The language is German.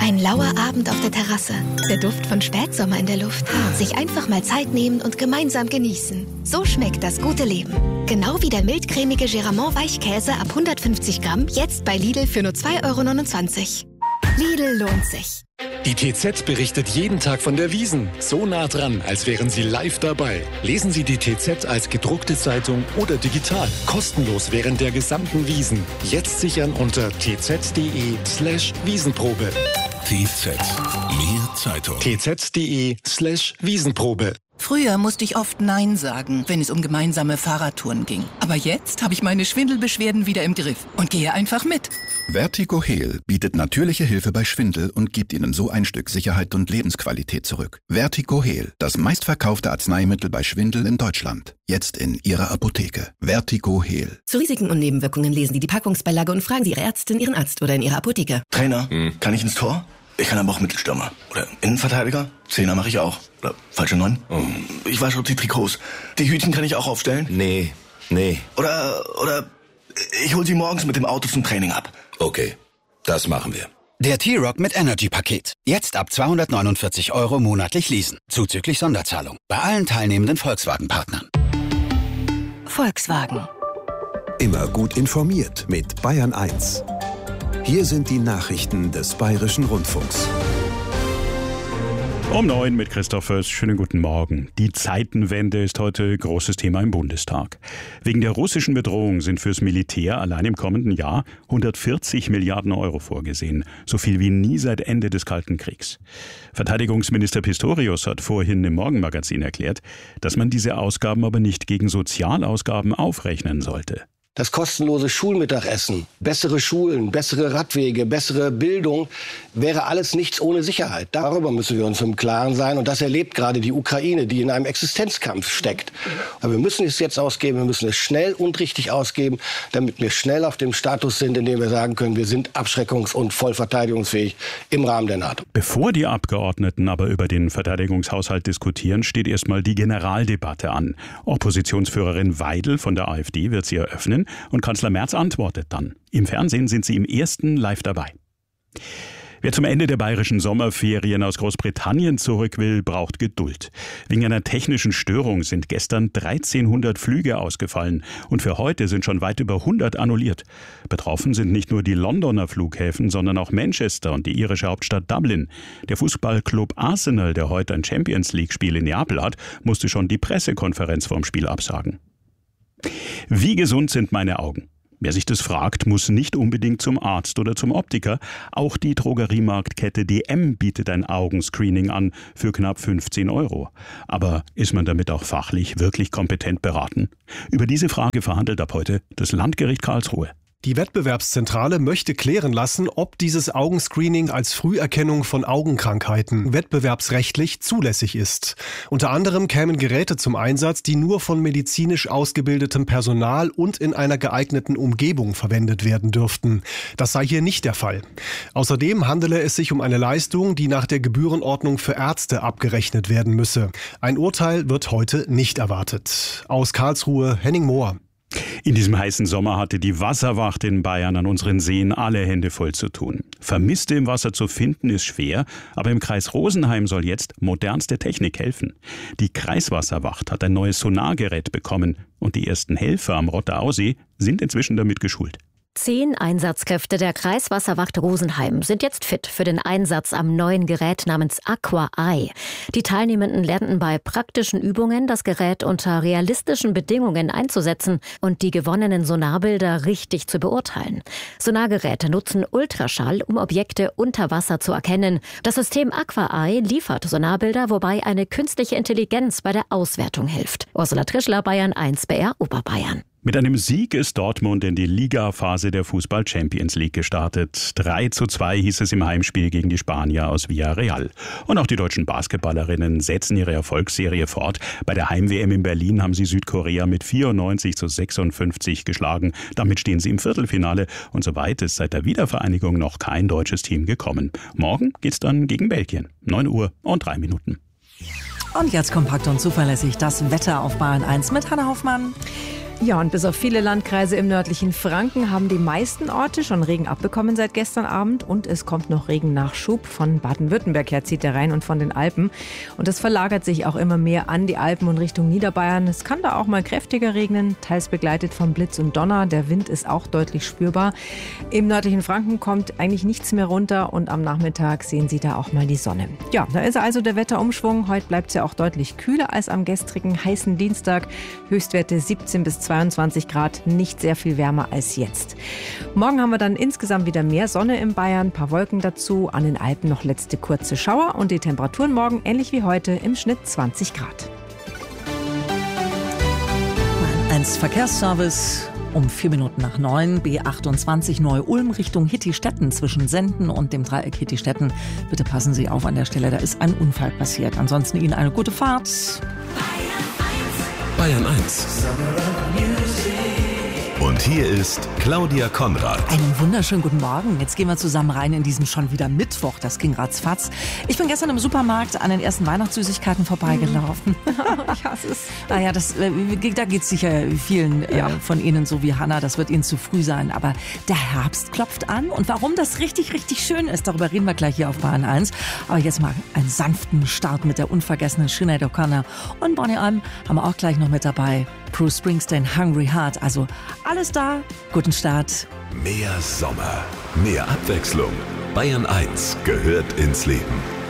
Ein lauer Abend auf der Terrasse. Der Duft von Spätsommer in der Luft. Sich einfach mal Zeit nehmen und gemeinsam genießen. So schmeckt das gute Leben. Genau wie der mildcremige Geramont Weichkäse ab 150 Gramm. Jetzt bei Lidl für nur 2,29 €. Lidl lohnt sich. Die TZ berichtet jeden Tag von der Wiesn. So nah dran, als wären Sie live dabei. Lesen Sie die TZ als gedruckte Zeitung oder digital. Kostenlos während der gesamten Wiesn. Jetzt sichern unter tz.de/Wiesenprobe. TZ. Mehr Zeitung. tz.de/Wiesenprobe. Früher musste ich oft Nein sagen, wenn es um gemeinsame Fahrradtouren ging. Aber jetzt habe ich meine Schwindelbeschwerden wieder im Griff und gehe einfach mit. Vertigo Heal bietet natürliche Hilfe bei Schwindel und gibt Ihnen so ein Stück Sicherheit und Lebensqualität zurück. Vertigo Heal, das meistverkaufte Arzneimittel bei Schwindel in Deutschland. Jetzt in Ihrer Apotheke. Vertigo Heal. Zu Risiken und Nebenwirkungen lesen Sie die Packungsbeilage und fragen Sie Ihre Ärztin, Ihren Arzt oder in Ihrer Apotheke. Trainer, kann ich ins Tor? Ich kann aber auch Mittelstürmer. Oder Innenverteidiger? Zehner mache ich auch. Oder falsche 9? Ich wasche die Trikots. Die Hütchen kann ich auch aufstellen? Nee. Oder ich hol sie morgens mit dem Auto zum Training ab. Okay, das machen wir. Der T-Rock mit Energy-Paket. Jetzt ab 249 € monatlich leasen. Zuzüglich Sonderzahlung. Bei allen teilnehmenden Volkswagen-Partnern. Volkswagen. Immer gut informiert mit Bayern 1. Hier sind die Nachrichten des Bayerischen Rundfunks. Um 9 mit Christoph Fürst. Schönen guten Morgen. Die Zeitenwende ist heute großes Thema im Bundestag. Wegen der russischen Bedrohung sind fürs Militär allein im kommenden Jahr 140 Milliarden € vorgesehen. So viel wie nie seit Ende des Kalten Kriegs. Verteidigungsminister Pistorius hat vorhin im Morgenmagazin erklärt, dass man diese Ausgaben aber nicht gegen Sozialausgaben aufrechnen sollte. Das kostenlose Schulmittagessen, bessere Schulen, bessere Radwege, bessere Bildung, wäre alles nichts ohne Sicherheit. Darüber müssen wir uns im Klaren sein. Und das erlebt gerade die Ukraine, die in einem Existenzkampf steckt. Aber wir müssen es jetzt ausgeben, wir müssen es schnell und richtig ausgeben, damit wir schnell auf dem Status sind, in dem wir sagen können, wir sind abschreckungs- und voll verteidigungsfähig im Rahmen der NATO. Bevor die Abgeordneten aber über den Verteidigungshaushalt diskutieren, steht erstmal die Generaldebatte an. Oppositionsführerin Weidel von der AfD wird sie eröffnen. Und Kanzler Merz antwortet dann. Im Fernsehen sind sie im ersten live dabei. Wer zum Ende der bayerischen Sommerferien aus Großbritannien zurück will, braucht Geduld. Wegen einer technischen Störung sind gestern 1300 Flüge ausgefallen und für heute sind schon weit über 100 annulliert. Betroffen sind nicht nur die Londoner Flughäfen, sondern auch Manchester und die irische Hauptstadt Dublin. Der Fußballclub Arsenal, der heute ein Champions-League-Spiel in Neapel hat, musste schon die Pressekonferenz vorm Spiel absagen. Wie gesund sind meine Augen? Wer sich das fragt, muss nicht unbedingt zum Arzt oder zum Optiker. Auch die Drogeriemarktkette DM bietet ein Augenscreening an für knapp 15 €. Aber ist man damit auch fachlich wirklich kompetent beraten? Über diese Frage verhandelt ab heute das Landgericht Karlsruhe. Die Wettbewerbszentrale möchte klären lassen, ob dieses Augenscreening als Früherkennung von Augenkrankheiten wettbewerbsrechtlich zulässig ist. Unter anderem kämen Geräte zum Einsatz, die nur von medizinisch ausgebildetem Personal und in einer geeigneten Umgebung verwendet werden dürften. Das sei hier nicht der Fall. Außerdem handele es sich um eine Leistung, die nach der Gebührenordnung für Ärzte abgerechnet werden müsse. Ein Urteil wird heute nicht erwartet. Aus Karlsruhe, Henning Mohr. In diesem heißen Sommer hatte die Wasserwacht in Bayern an unseren Seen alle Hände voll zu tun. Vermisste im Wasser zu finden ist schwer, aber im Kreis Rosenheim soll jetzt modernste Technik helfen. Die Kreiswasserwacht hat ein neues Sonargerät bekommen und die ersten Helfer am Rotterausee sind inzwischen damit geschult. 10 Einsatzkräfte der Kreiswasserwacht Rosenheim sind jetzt fit für den Einsatz am neuen Gerät namens Aqua Eye. Die Teilnehmenden lernten bei praktischen Übungen, das Gerät unter realistischen Bedingungen einzusetzen und die gewonnenen Sonarbilder richtig zu beurteilen. Sonargeräte nutzen Ultraschall, um Objekte unter Wasser zu erkennen. Das System Aqua Eye liefert Sonarbilder, wobei eine künstliche Intelligenz bei der Auswertung hilft. Ursula Trischler, Bayern 1, BR Oberbayern. Mit einem Sieg ist Dortmund in die Ligaphase der Fußball-Champions League gestartet. 3:2 hieß es im Heimspiel gegen die Spanier aus Villarreal. Und auch die deutschen Basketballerinnen setzen ihre Erfolgsserie fort. Bei der Heim-WM in Berlin haben sie Südkorea mit 94:56 geschlagen. Damit stehen sie im Viertelfinale. Und soweit ist seit der Wiedervereinigung noch kein deutsches Team gekommen. Morgen geht's dann gegen Belgien. 9:03 Und jetzt kompakt und zuverlässig das Wetter auf Bayern 1 mit Hanna Hoffmann. Ja, und bis auf viele Landkreise im nördlichen Franken haben die meisten Orte schon Regen abbekommen seit gestern Abend. Und es kommt noch Regennachschub. Von Baden-Württemberg her zieht der rein und von den Alpen. Und das verlagert sich auch immer mehr an die Alpen und Richtung Niederbayern. Es kann da auch mal kräftiger regnen, teils begleitet von Blitz und Donner. Der Wind ist auch deutlich spürbar. Im nördlichen Franken kommt eigentlich nichts mehr runter und am Nachmittag sehen Sie da auch mal die Sonne. Ja, da ist also der Wetterumschwung. Heute bleibt es ja auch deutlich kühler als am gestrigen heißen Dienstag. Höchstwerte 17 bis 22 Grad, nicht sehr viel wärmer als jetzt. Morgen haben wir dann insgesamt wieder mehr Sonne in Bayern, ein paar Wolken dazu, an den Alpen noch letzte kurze Schauer und die Temperaturen morgen ähnlich wie heute im Schnitt 20 Grad. Ein Verkehrsservice um 8:04, B28 Neu-Ulm Richtung Hittstetten zwischen Senden und dem Dreieck Hittstetten. Bitte passen Sie auf an der Stelle, da ist ein Unfall passiert. Ansonsten Ihnen eine gute Fahrt. Bayern 1. Und hier ist Claudia Konrad. Einen wunderschönen guten Morgen. Jetzt gehen wir zusammen rein in diesen schon wieder Mittwoch. Das ging ratzfatz. Ich bin gestern im Supermarkt an den ersten Weihnachtssüßigkeiten vorbeigelaufen. Ich hasse es. Naja, da geht es sicher vielen von Ihnen so wie Hannah. Das wird Ihnen zu früh sein. Aber der Herbst klopft an. Und warum das richtig, richtig schön ist, darüber reden wir gleich hier auf Bayern 1. Aber jetzt mal einen sanften Start mit der unvergessenen Sinead O'Connor. Und Bonnie M haben wir auch gleich noch mit dabei. Bruce Springsteen, Hungry Heart. Also alles da. Guten Start. Mehr Sommer, mehr Abwechslung. Bayern 1 gehört ins Leben.